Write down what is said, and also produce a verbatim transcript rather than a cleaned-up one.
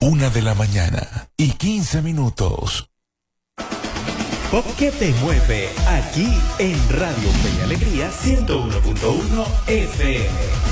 Una de la mañana y quince minutos. Pop que te mueve aquí en Radio Fe y Alegría ciento uno punto uno F M.